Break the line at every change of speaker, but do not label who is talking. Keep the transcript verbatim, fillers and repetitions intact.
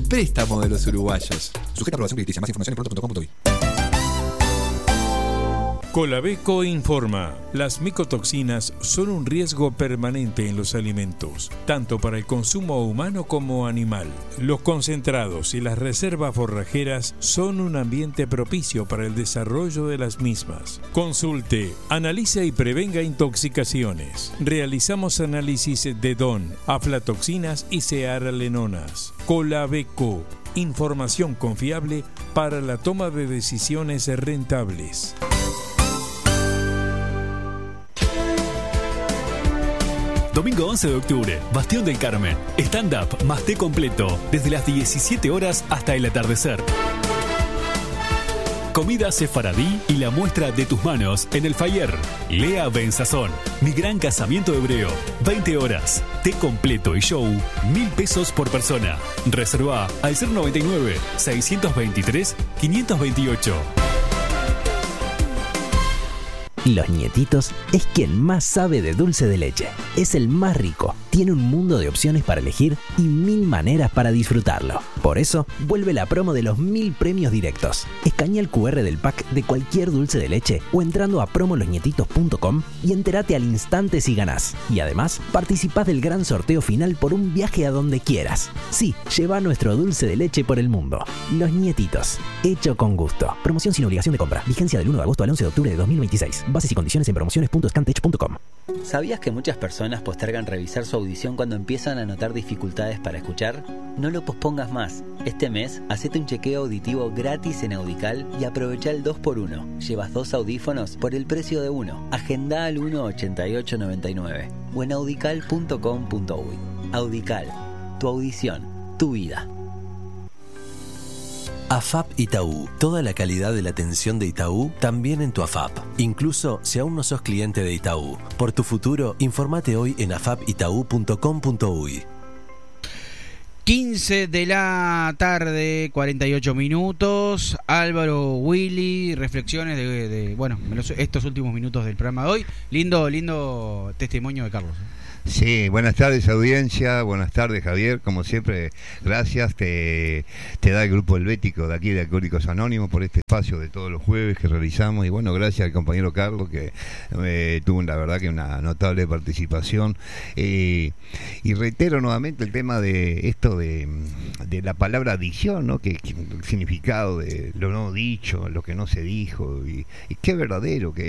préstamo de los uruguayos. Sujeta a aprobación crediticia. Más información en pronto punto com punto uy.
Colabeco informa, las micotoxinas son un riesgo permanente en los alimentos, tanto para el consumo humano como animal. Los concentrados y las reservas forrajeras son un ambiente propicio para el desarrollo de las mismas. Consulte, analice y prevenga intoxicaciones. Realizamos análisis de D O N, aflatoxinas y cearalenonas. Colabeco, información confiable para la toma de decisiones rentables.
Domingo once de octubre, Bastión del Carmen. Stand-up más té completo, desde las diecisiete horas hasta el atardecer. Comida sefaradí y la muestra de tus manos en el Fayer. Lea Benzazón, Mi Gran Casamiento Hebreo. veinte horas. Té completo y show, mil pesos por persona. Reserva al cero noventa y nueve, seiscientos veintitrés, quinientos veintiocho.
Los Nietitos es quien más sabe de dulce de leche. Es el más rico, tiene un mundo de opciones para elegir y mil maneras para disfrutarlo. Por eso, vuelve la promo de los mil premios directos. Escanea el cu erre del pack de cualquier dulce de leche o entrando a promo los nietitos punto com y entérate al instante si ganás. Y además, participás del gran sorteo final por un viaje a donde quieras. Sí, lleva nuestro dulce de leche por el mundo. Los Nietitos, hecho con gusto. Promoción sin obligación de compra. Vigencia del uno de agosto al once de octubre de dos mil veintiséis. Bases y condiciones en promociones punto scantech punto com.
¿Sabías que muchas personas postergan revisar su audición cuando empiezan a notar dificultades para escuchar? No lo pospongas más. Este mes, hacete un chequeo auditivo gratis en Audical y aprovecha el dos por uno. Llevas dos audífonos por el precio de uno. Agenda al uno ochenta y ocho noventa y nueve o en audical punto com punto uy. Audical, tu audición, tu vida.
A F A P Itaú. Toda la calidad de la atención de Itaú también en tu A F A P. Incluso si aún no sos cliente de Itaú. Por tu futuro, informate hoy en afapitau punto com punto uy.
quince de la tarde, cuarenta y ocho minutos. Álvaro, Willy, reflexiones de, de bueno, estos últimos minutos del programa de hoy. Lindo, lindo testimonio de Carlos.
Sí, buenas tardes audiencia, buenas tardes Javier, como siempre, gracias, te, te da el grupo helvético de aquí de Alcohólicos Anónimos por este espacio de todos los jueves que realizamos y bueno, gracias al compañero Carlos que eh, tuvo la verdad que una notable participación eh, y reitero nuevamente el tema de esto de, de la palabra adicción, ¿no? Que, que el significado de lo no dicho, lo que no se dijo y, y qué verdadero que